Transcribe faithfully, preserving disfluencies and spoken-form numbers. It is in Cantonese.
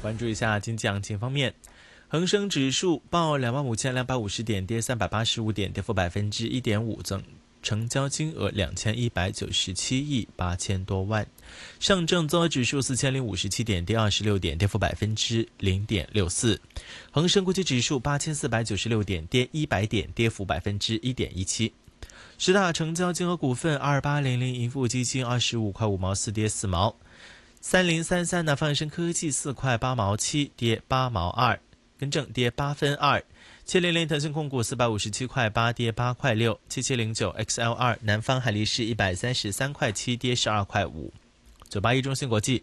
关注一下经济行情方面，恒生指数报两万五千两百五十点，跌三百八十五点，跌幅百分之一点五，总成交金额两千一百九十七亿八千多万。上证综合指数四千零五十七点，跌二十六点，跌幅百分之零点六四。恒生国际指数八千四百九十六点，跌一百点，跌幅百分之一点一七。十大成交金额股份：二八零零盈富基金二十五块五毛四，跌四毛；三零三三的泛生科技四块八毛七，跌八毛二，更正跌八分二。七零零腾讯控股四百五十七块八，跌八块六。七七零九 X L 二南方海力士一百三十三块七，跌十二块五。九八一中芯国际